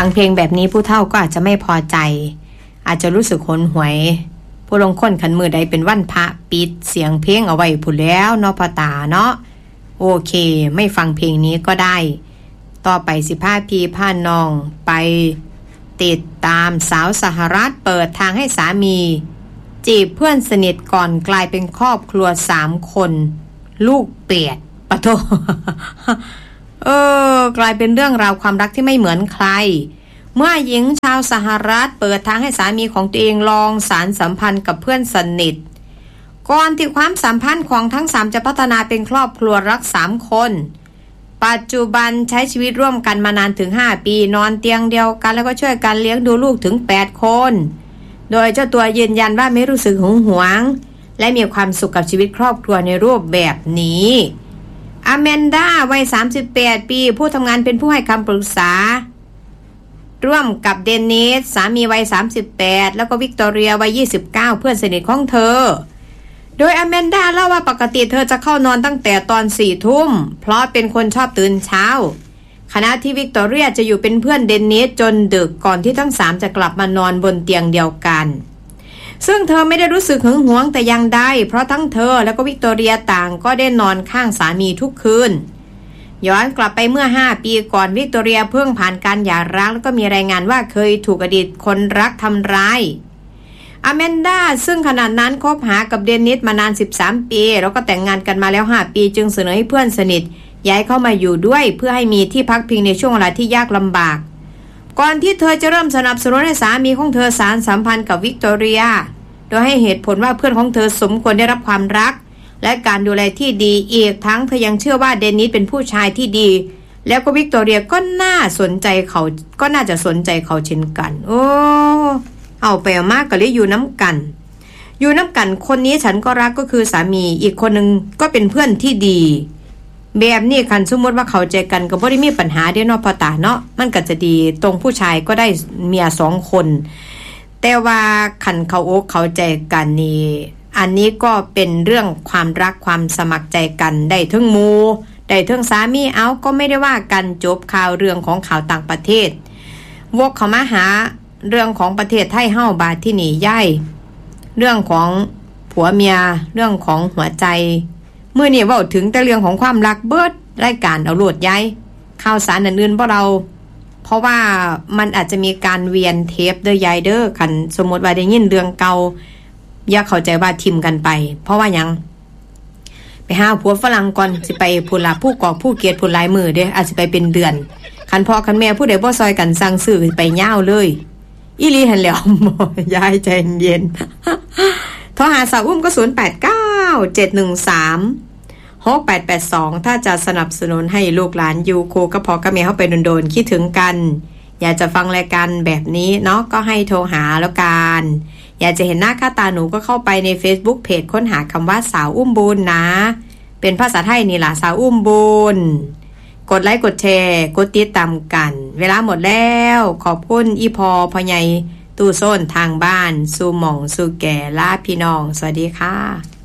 งเพลงแบบนี้ผู้เฒ่าก็อาจจะไม่พอใจอาจจะรู้สึกหนหวยผู้ลงคนขันมือใดเป็นวันพระปิดเสียงเพลงเอาไว้พูดแล้วเนาะพ่อตาเนาะโอเคไม่ฟังเพลงนี้ก็ได้ต่อไป15 ปีพาน้องไปติดตามสาวสหรัฐเปิดทางให้สามีจีบเพื่อนสนิทก่อนกลายเป็นครอบครัว3 คนลูกเปียดปะโถ กลายเป็นเรื่องราวความรักที่ไม่เหมือนใครเมื่อหญิงชาวสหรัฐเปิดทางให้สามีของตัวเองลองสารสัมพันธ์กับเพื่อนสนิทก่อนที่ความสัมพันธ์ของทั้ง3จะพัฒนาเป็นครอบครัวรัก3 คนปัจจุบันใช้ชีวิตร่วมกันมานานถึง5 ปีนอนเตียงเดียวกันแล้วก็ช่วยกันเลี้ยงดูลูกถึง8 คนโดยเจ้าตัวยืนยันว่าไม่รู้สึกหึงหวงและมีความสุขกับชีวิตครอบครัวในรูปแบบนี้อแมนดาวัย38 ปีผู้ทำงานเป็นผู้ให้คำปรึกษาร่วมกับเดนิสสามีวัย38แล้วก็วิกตอเรียวัย29เพื่อนสนิทของเธอโดยอแมนดาเล่าว่าปกติเธอจะเข้านอนตั้งแต่ตอน4 ทุ่มเพราะเป็นคนชอบตื่นเช้าขณะที่วิกตอเรียจะอยู่เป็นเพื่อนเดนิสจนดึกก่อนที่ทั้ง3จะกลับมานอนบนเตียงเดียวกันซึ่งเธอไม่ได้รู้สึกหึงหวงแต่ยังใดเพราะทั้งเธอและก็วิกตอเรียต่างก็ได้นอนข้างสามีทุกคืนย้อนกลับไปเมื่อ5 ปีก่อนวิกตอเรียเพิ่งผ่านการหย่าร้างแล้วก็มีรายงานว่าเคยถูกอดีตคนรักทำร้ายอแมนดาซึ่งขณะนั้นคบหากับเดนิสมานาน13 ปีแล้วก็แต่งงานกันมาแล้ว5 ปีจึงเสนอให้เพื่อนสนิทย้ายเข้ามาอยู่ด้วยเพื่อให้มีที่พักพิงในช่วงเวลาที่ยากลำบากก่อนที่เธอจะเริ่มสนับสนุนให้สามีของเธอสานสัมพันธ์กับวิกตอเรียโดยให้เหตุผลว่าเพื่อนของเธอสมควรได้รับความรักและการดูแลที่ดีอีกทั้งเธอยังเชื่อว่าเดนิสเป็นผู้ชายที่ดีแล้วก็วิกตอเรียก็น่าจะสนใจเขาเช่นกันโอ้เอาไปมากก็เลยอยู่น้ำกันคนนี้ฉันก็รักก็คือสามีอีกคนนึงก็เป็นเพื่อนที่ดีแบบนี้คันสมมติว่าเขาใจกันก็บ่ได้มีปัญหาเด้เนาะพ่อตาเนาะมันก็จะดีตรงผู้ชายก็ได้เมีย2 คนแต่ว่าคันเขาอกเขาใจกันนี่อันนี้ก็เป็นเรื่องความรักความสมัครใจกันได้ทั้งหมู่ได้ทั้งสามีเอาก็ไม่ได้ว่ากันจบข่าวเรื่องของข่าวต่างประเทศวกเข้ามาหาเรื่องของประเทศไทยเฮาบาดที่นี่ย่ายเรื่องของผัวเมียเรื่องของหัวใจเมื่อนี่เว้าถึงแต่เรื่องของความรักเบิดรายการเอาโลดย้ายข่าวสารอื่นๆบ่เราเพราะว่ามันอาจจะมีการเวียนเทปเด้อยายเด้อคันสมมติว่าได้ยินเรื่องเก่าอย่าเข้าใจว่าทิมกันไปเพราะว่าหยังไปหาผัวฝรั่งก่อนสิไปผู้ลาผู้กอกผู้เกียรติผู้หลายมือเด้อาจสิไปเป็นเดือนคันพ่อคันแม่ผู้ใดบ่ซอยกันสั่งซื้อไปยาวเลยอีหลีหั่นแล้วยายใจเย็นโทรหาสาวอุ้มก็0897136882ถ้าจะสนับสนุนให้ลูกหลานอยู่โคกับพ่อกับแม่เฮาไปโดนๆคิดถึงกันอยากจะฟังรายการแบบนี้เนาะก็ให้โทรหาแล้วกันอยากจะเห็นหน้าค่าตาหนูก็เข้าไปใน Facebook เพจค้นหาคำว่าสาวอุ้มบุญนะเป็นภาษาไทยนี่ล่ะสาวอุ้มบุญกดไลค์กดแชร์กดติดตามกันเวลาหมดแล้วขอบคุณอีพอพ่อใหญ่ตู้โซนทางบ้านสู่หม่องสู่แก่ลาพี่น้องสวัสดีค่ะ